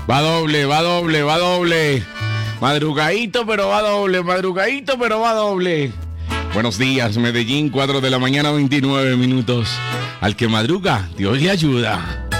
Va doble, va doble, va doble. Madrugadito, pero va doble. Madrugadito, pero va doble. Buenos días, Medellín, 4 de la mañana, 29 minutos. Al que madruga, Dios le ayuda.